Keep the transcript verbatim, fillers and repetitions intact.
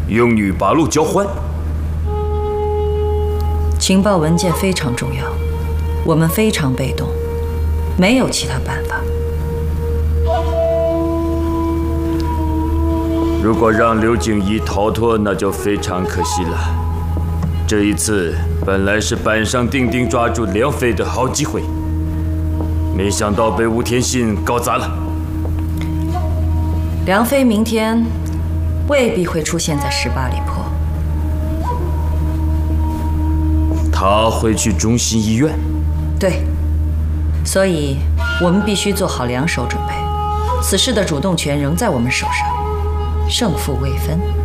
用女八路交换。 情报文件非常重要，我们非常被动，没有其他办法。 如果让刘景怡逃脱，那就非常可惜了。这一次本来是板上钉钉抓住梁飞的好机会，没想到被吴天信搞砸了。 梁飞明天未必会出现在十八里坡。 他会去中心医院。 对，所以我们必须做好两手准备。此事的主动权仍在我们手上，胜负未分。